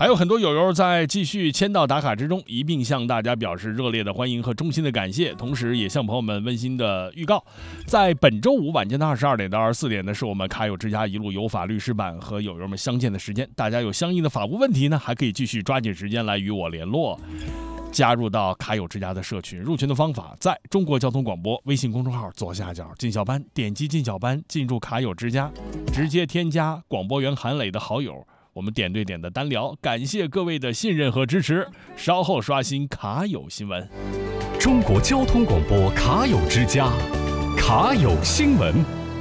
还有很多友友在继续签到打卡之中，一并向大家表示热烈的欢迎和衷心的感谢，同时也向朋友们温馨的预告，在本周五晚间的22点到24点呢，是我们卡友之家一路有法律师版和友友们相见的时间。大家有相应的法务问题呢，还可以继续抓紧时间来与我联络。加入到卡友之家的社群，入群的方法在中国交通广播微信公众号左下角进小班，点击进小班进入卡友之家，直接添加广播员韩磊的好友，我们点对点的单聊。感谢各位的信任和支持，稍后刷新卡友新闻。 中国交通广播卡友之家，卡友新闻。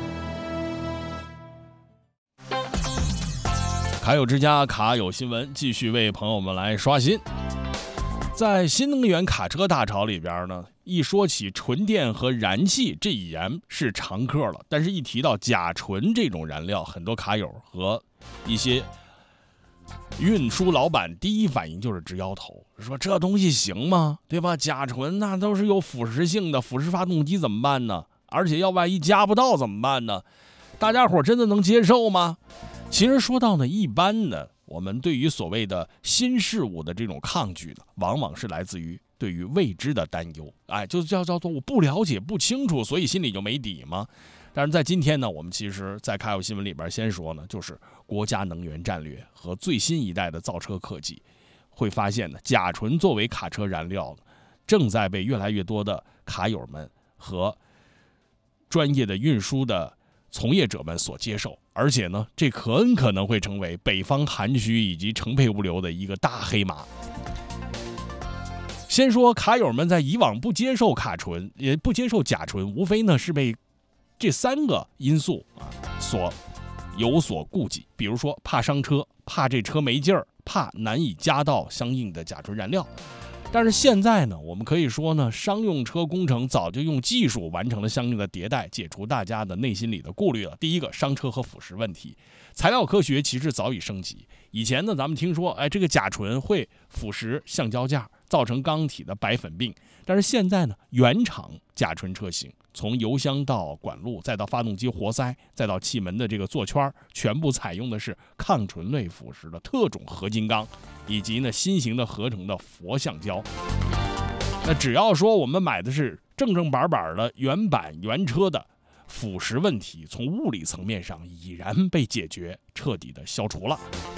卡友之家卡友新闻继续为朋友们来刷新。在新能源卡车大潮里边呢，一说起纯电和燃气，这已然是常客了。但是，一提到甲醇这种燃料，很多卡友和一些运输老板第一反应就是直摇头，说这东西行吗？对吧？甲醇那都是有腐蚀性的，腐蚀发动机怎么办呢？而且要万一加不到怎么办呢？大家伙真的能接受吗？其实说到呢，一般的我们对于所谓的新事物的这种抗拒呢，往往是来自于对于未知的担忧。就叫做我不了解不清楚，所以心里就没底嘛。但是在今天呢，我们其实在卡友新闻里边先说呢，就是国家能源战略和最新一代的造车科技，会发现呢，甲醇作为卡车燃料正在被越来越多的卡友们和专业的运输的从业者们所接受，而且呢，这很可能会成为北方涵区以及乘配物流的一个大黑马。先说卡友们在以往不接受卡醇，也不接受甲醇，无非呢是被这3个因素所有所顾忌，比如说怕伤车，怕这车没劲儿，怕难以加到相应的甲醇燃料。但是现在呢，我们可以说呢，商用车工程早就用技术完成了相应的迭代，解除大家的内心里的顾虑了。第一个，伤车和腐蚀问题，材料科学其实早已升级。以前呢，咱们听说，这个甲醇会腐蚀橡胶架，造成钢体的白粉病。但是现在呢，原厂甲醇车型，从油箱到管路，再到发动机活塞，再到气门的这个座圈，全部采用的是抗醇类腐蚀的特种合金钢，以及呢新型的合成的佛橡胶。那只要说我们买的是正正板板的原版原车的，腐蚀问题从物理层面上已然被解决，彻底的消除了。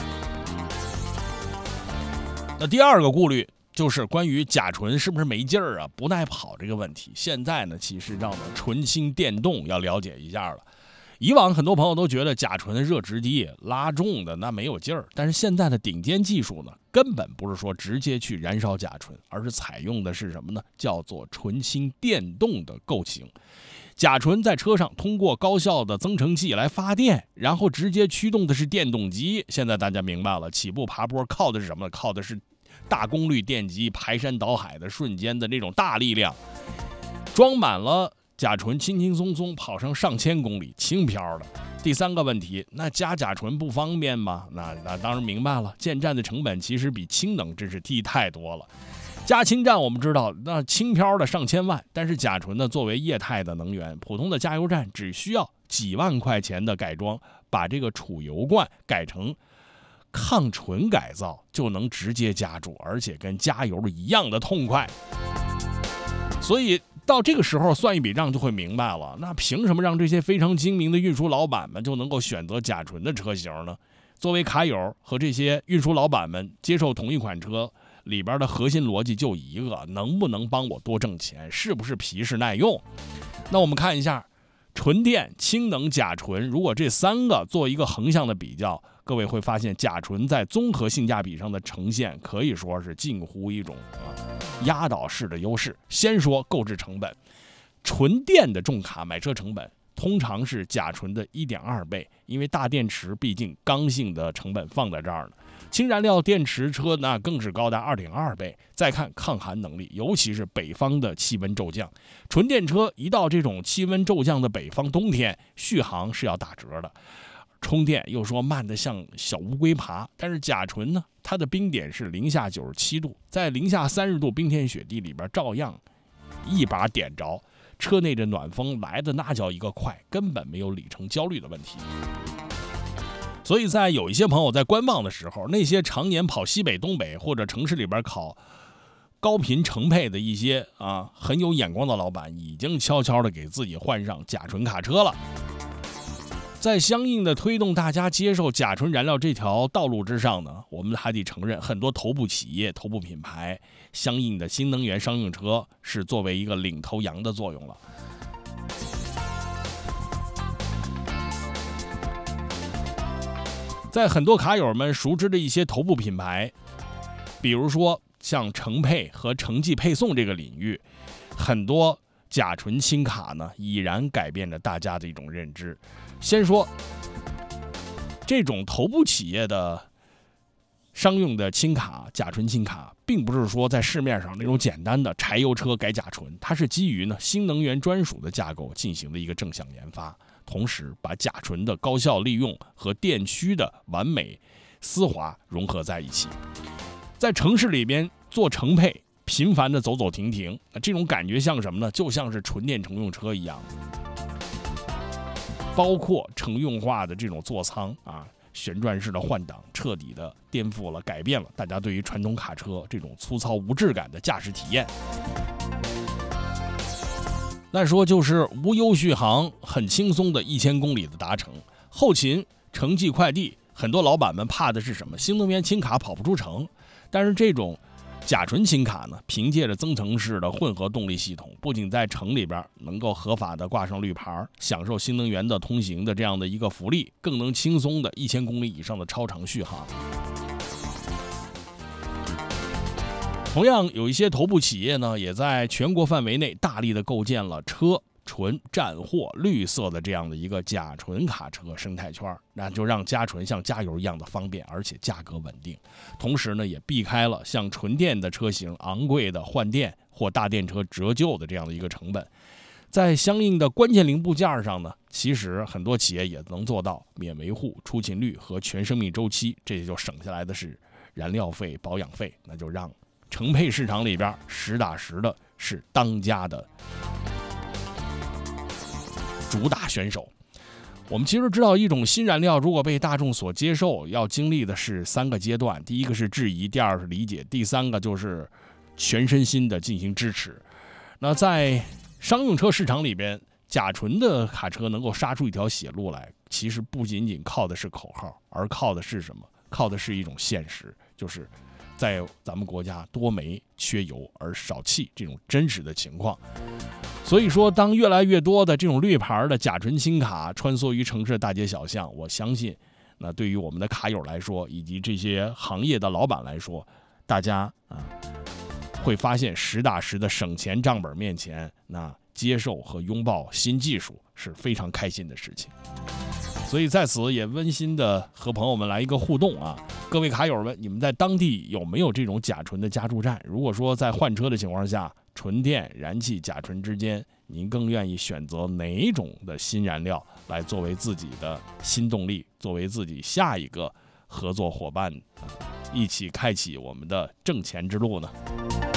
那第二个顾虑就是关于甲醇是不是没劲儿啊，不耐跑这个问题。现在呢，其实让我们纯氢电动要了解一下了。以往很多朋友都觉得甲醇的热值低，拉重的那没有劲儿，但是现在的顶尖技术呢，根本不是说直接去燃烧甲醇，而是采用的是什么呢？叫做纯氢电动的构型。甲醇在车上通过高效的增程器来发电，然后直接驱动的是电动机。现在大家明白了，起步爬坡靠的是什么？靠的是大功率电机排山倒海的瞬间的那种大力量。装满了甲醇，轻轻松松跑上上千公里，轻飘的。第三个问题，那加甲醇不方便吗？那当然明白了，建站的成本其实比氢能真是低太多了。加氢站我们知道，那轻飘的上千万，但是甲醇呢，作为液态的能源，普通的加油站只需要几万块钱的改装，把这个储油罐改成抗醇改造，就能直接加注，而且跟加油一样的痛快。所以到这个时候算一笔账就会明白了，那凭什么让这些非常精明的运输老板们就能够选择甲醇的车型呢？作为卡友和这些运输老板们接受同一款车里边的核心逻辑就一个，能不能帮我多挣钱，是不是皮实耐用？那我们看一下纯电、氢能、甲醇，如果这3个做一个横向的比较，各位会发现甲醇在综合性价比上的呈现可以说是近乎一种压倒式的优势。先说购置成本，纯电的重卡买车成本通常是甲醇的 1.2 倍，因为大电池毕竟刚性的成本放在这儿呢。氢燃料电池车那更是高达 2.2 倍。再看抗寒能力，尤其是北方的气温骤降，纯电车一到这种气温骤降的北方冬天，续航是要打折的。充电又说慢得像小乌龟爬，但是甲醇呢，它的冰点是零下97度，在零下30度冰天雪地里边照样一把点着，车内的暖风来的那叫一个快，根本没有里程焦虑的问题。 所以在有一些朋友在观望的时候，那些常年跑西北、东北或者城市里边考高频乘配的一些很有眼光的老板，已经悄悄的给自己换上甲醇卡车了。在相应的推动大家接受甲醇燃料这条道路之上呢，我们还得承认，很多头部企业、头部品牌相应的新能源商用车是作为一个领头羊的作用了。在很多卡友们熟知的一些头部品牌，比如说像乘配和城际配送这个领域，很多甲醇轻卡呢已然改变着大家的一种认知。先说这种头部企业的商用的轻卡，甲醇轻卡，并不是说在市面上那种简单的柴油车改甲醇，它是基于新能源专属的架构进行的一个正向研发，同时把甲醇的高效利用和电驱的完美丝滑融合在一起，在城市里边做乘配，频繁的走走停停，这种感觉像什么呢？就像是纯电乘用车一样，包括乘用化的这种座舱旋转式的换挡，彻底的颠覆了、改变了大家对于传统卡车这种粗糙无质感的驾驶体验。再说就是无忧续航，很轻松的1000公里的达成。后勤、城际快递，很多老板们怕的是什么？新能源轻卡跑不出城，但是这种甲醇轻卡呢，凭借着增程式的混合动力系统，不仅在城里边能够合法的挂上绿牌，享受新能源的通行的这样的一个福利，更能轻松的1000公里以上的超长续航。同样，有一些头部企业呢，也在全国范围内大力的构建了车、纯、战、货、绿色的这样的一个甲醇卡车生态圈，那就让加醇像加油一样的方便，而且价格稳定。同时呢，也避开了像纯电的车型昂贵的换电或大电车折旧的这样的一个成本。在相应的关键零部件上呢，其实很多企业也能做到免维护、出勤率和全生命周期，这也就省下来的是燃料费、保养费，那就让乘配市场里边实打实的是当家的主打选手。我们其实知道，一种新燃料如果被大众所接受，要经历的是3个阶段：第一个是质疑，第二是理解，第3个就是全身心的进行支持。那在商用车市场里边，甲醇的卡车能够杀出一条血路来，其实不仅仅靠的是口号，而靠的是什么？靠的是一种现实，就是在咱们国家多煤、缺油而少气这种真实的情况。所以说，当越来越多的这种绿牌的甲醇轻卡穿梭于城市大街小巷，我相信那对于我们的卡友来说，以及这些行业的老板来说，大家会发现实打实的省钱账本面前，那接受和拥抱新技术是非常开心的事情。所以在此也温馨的和朋友们来一个互动各位卡友们，你们在当地有没有这种甲醇的加注站？如果说在换车的情况下，纯电、燃气、甲醇之间，您更愿意选择哪种的新燃料来作为自己的新动力，作为自己下一个合作伙伴，一起开启我们的挣钱之路呢？